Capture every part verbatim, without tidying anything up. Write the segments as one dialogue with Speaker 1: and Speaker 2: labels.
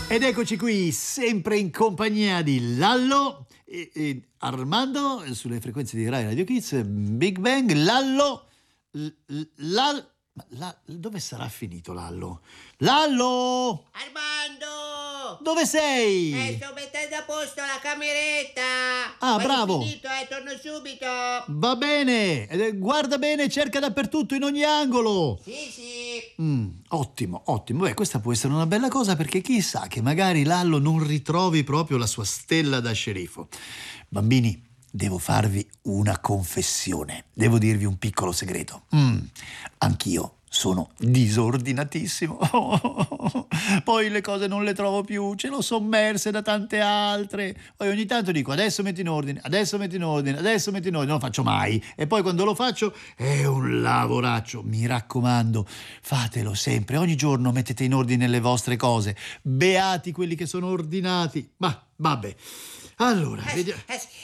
Speaker 1: Ed eccoci qui, sempre in compagnia di Lallo e, e Armando sulle frequenze di Rai Radio Kids. Big Bang. Lallo, l, l, Lal, la, dove sarà finito Lallo? Lallo!
Speaker 2: Armando!
Speaker 1: Dove sei?
Speaker 2: Eh, sto mettendo a posto la cameretta!
Speaker 1: Ah,
Speaker 2: Quasi
Speaker 1: bravo!
Speaker 2: finito, eh, torno subito!
Speaker 1: Va bene, eh, guarda bene, cerca dappertutto, in ogni angolo.
Speaker 2: Sì, sì!
Speaker 1: Mm, ottimo, ottimo. Beh, questa può essere una bella cosa, perché chissà che magari Lallo non ritrovi proprio la sua stella da sceriffo. Bambini, devo farvi una confessione. Devo dirvi un piccolo segreto. Mm, anch'io sono disordinatissimo. Poi le cose non le trovo più, ce l'ho sommerse da tante altre. Poi ogni tanto dico adesso metti in ordine, adesso metti in ordine, adesso metti in ordine. Non lo faccio mai. E poi quando lo faccio è un lavoraccio. Mi raccomando, fatelo sempre. Ogni giorno mettete in ordine le vostre cose. Beati quelli che sono ordinati. Ma vabbè. Allora, vediamo.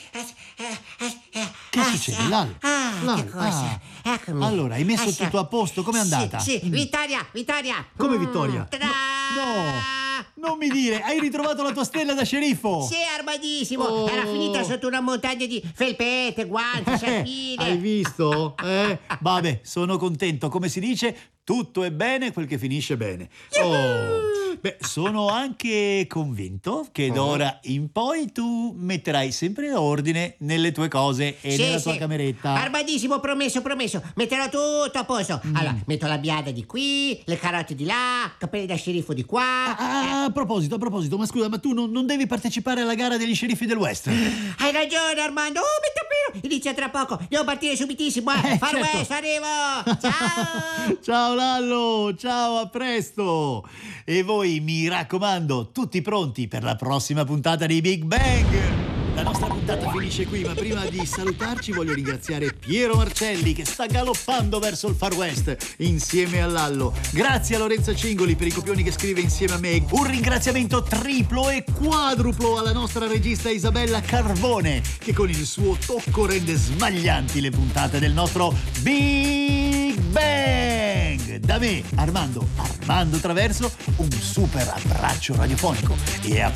Speaker 1: Che succede? Lal?
Speaker 2: Ah,
Speaker 1: Lal,
Speaker 2: che cosa?
Speaker 1: ah.
Speaker 2: Eccomi.
Speaker 1: Allora, hai messo
Speaker 2: Eh,
Speaker 1: tutto a posto? Com'è andata?
Speaker 2: Sì, sì.
Speaker 1: Mm.
Speaker 2: Vittoria, Vittoria!
Speaker 1: Come
Speaker 2: Mm,
Speaker 1: Vittoria?
Speaker 2: ta-da!
Speaker 1: No, non mi dire, hai ritrovato la tua stella da sceriffo?
Speaker 2: Sì, armadissimo!
Speaker 1: Oh.
Speaker 2: Era finita sotto una montagna di felpette, guanti,
Speaker 1: Eh,
Speaker 2: sciarpine.
Speaker 1: hai visto? Eh? Vabbè, sono contento. Come si dice, tutto è bene quel che finisce bene. Oh. Beh, sono anche convinto che d'ora in poi tu metterai sempre ordine nelle tue cose e
Speaker 2: Sì,
Speaker 1: nella
Speaker 2: sì.
Speaker 1: tua cameretta.
Speaker 2: Armadissimo, promesso, promesso. Metterò tutto a posto.
Speaker 1: Mm.
Speaker 2: Allora, metto la biada di qui, le carote di là, capelli da sceriffo di qua.
Speaker 1: Ah, a proposito, a proposito, ma scusa, ma tu non, non devi partecipare alla gara degli sceriffi del West?
Speaker 2: Hai ragione, Armando. Oh, mi tapiro. Inizia tra poco. Devo partire subitissimo. Eh.
Speaker 1: Eh,
Speaker 2: Far
Speaker 1: certo.
Speaker 2: West, arrivo. Ciao.
Speaker 1: Ciao Lallo, ciao, a presto. E voi, mi raccomando, tutti pronti per la prossima puntata di Big Bang. La nostra puntata finisce qui, ma prima di salutarci voglio ringraziare Piero Marcelli che sta galoppando verso il Far West insieme a Lallo. Grazie a Lorenzo Cingoli per i copioni che scrive insieme a me. Un ringraziamento triplo e quadruplo alla nostra regista Isabella Carvone, che con il suo tocco rende smaglianti le puntate del nostro Big Bang. Da me, Armando, Armando Traverso, un super abbraccio radiofonico e a